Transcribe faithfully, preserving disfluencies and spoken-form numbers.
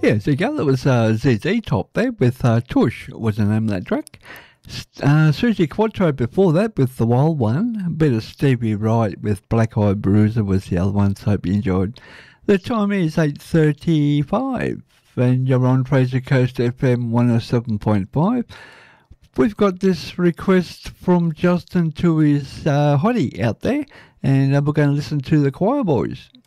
Yeah, there you go. That was uh, Z Z Top there with uh, Tush was the name of that track. Uh, Susie Quattro before that with The Wild One. A bit of Stevie Wright with Black Eyed Bruiser was the other one, so hope you enjoyed. The time is eight thirty-five and you're on Fraser Coast F M one oh seven point five. We've got this request from Justin to his uh, hottie out there, and uh, we're going to listen to the Choir Boys.